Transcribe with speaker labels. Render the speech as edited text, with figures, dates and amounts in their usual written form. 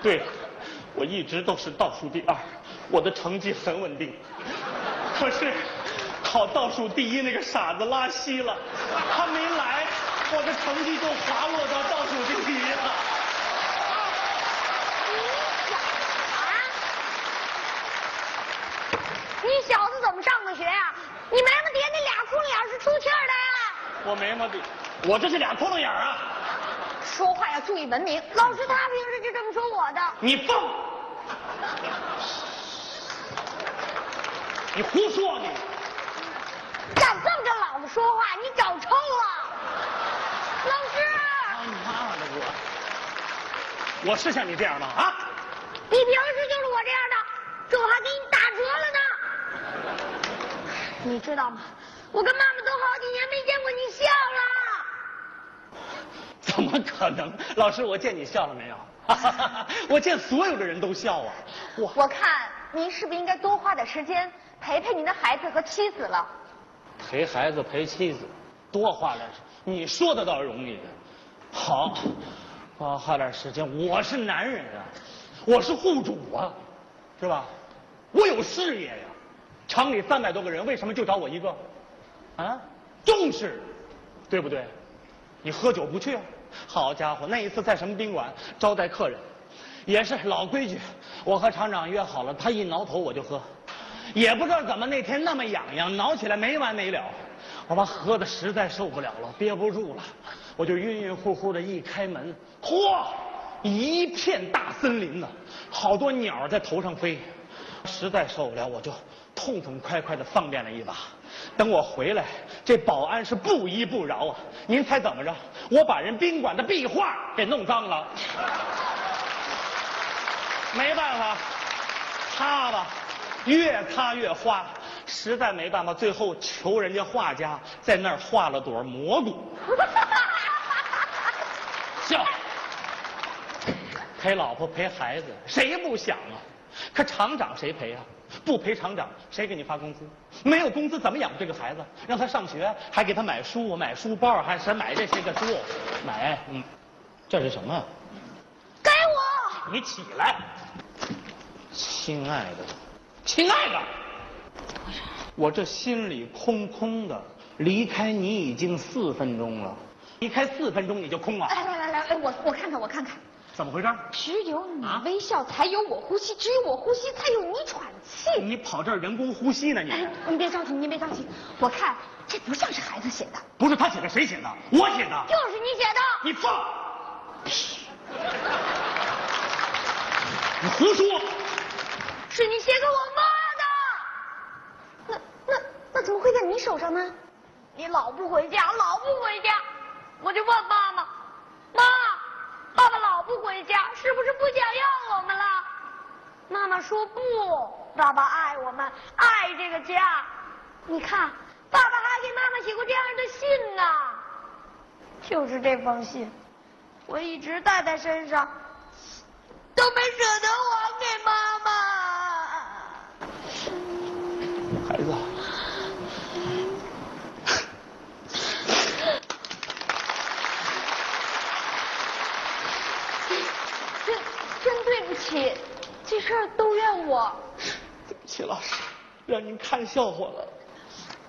Speaker 1: 对，我一直都是倒数第2，我的成绩很稳定。可是考倒数第1那个傻子拉稀了，他没来，我的成绩就滑落到倒数第1了。
Speaker 2: 你小子怎么上的学啊？你眉毛底下那俩窟窿眼是出气儿的呀？
Speaker 1: 我眉毛底，我这是俩窟窿眼啊！
Speaker 2: 说话要注意文明。老师他平时就这么说我的。
Speaker 1: 你放！你胡说你！
Speaker 2: 敢这么跟老子说话，你找抽了！老师！
Speaker 1: 你妈的我是像你这样吗？啊！
Speaker 2: 你平时就是我这样的，这我还给你打折了呢。你知道吗？我跟妈妈都好几年没见过你笑了。
Speaker 1: 怎么可能？老师，我见你笑了没有？我见所有的人都笑啊！
Speaker 2: 我看您是不是应该多花点时间陪陪您的孩子和妻子了？
Speaker 1: 陪孩子陪妻子，多花点，你说的倒容易。好，多花点时间。我是男人啊，我是户主啊，是吧？我有事业呀。厂里300多个人，为什么就找我一个？啊，重视，对不对？你喝酒不去啊？好家伙，那一次在什么宾馆招待客人，也是老规矩，我和厂长约好了，他一挠头我就喝，也不知道怎么那天那么痒痒，挠起来没完没了，我把喝的实在受不了了，憋不住了，我就晕晕乎乎的一开门，嚯，一片大森林呢，好多鸟在头上飞，实在受不了，我就痛痛快快的方便了一把。等我回来，这保安是不依不饶啊！您猜怎么着？我把人宾馆的壁画给弄脏了，没办法，擦吧，越擦越花，实在没办法，最后求人家画家在那儿画了朵蘑菇。笑，陪老婆陪孩子，谁不想啊？可厂长谁陪啊？不陪厂长，谁给你发工资？没有工资怎么养这个孩子？让他上学，还给他买书、买书包，还是买这些个书？买，这是什么？
Speaker 2: 给我！
Speaker 1: 你起来，亲爱的，亲爱的，我这心里空空的，离开你已经4分钟了，离开4分钟你就空了。
Speaker 2: 来，我看看，我看看。
Speaker 1: 怎么回事？
Speaker 2: 只有你微笑，才有我呼吸；只有我呼吸，才有你喘气。
Speaker 1: 你跑这儿人工呼吸呢？
Speaker 2: 你别着急，您别着急。我看这不像是孩子写的。
Speaker 1: 不是他写的，谁写的？我写的。
Speaker 2: 就是你写的。
Speaker 1: 你放屁！你胡说！
Speaker 2: 是你写给我妈的。那怎么会在你手上呢？你老不回家，我就问妈妈，爸爸老不回家，是不是不想要我们了？妈妈说不，爸爸爱我们，爱这个家。你看，爸爸还给妈妈写过这样的信呢。就是这封信，我一直带在身上，都没舍得还给妈妈。
Speaker 1: 孩子。
Speaker 2: 真对不起，这事儿都怨我。
Speaker 1: 对不起，老师，让您看笑话了。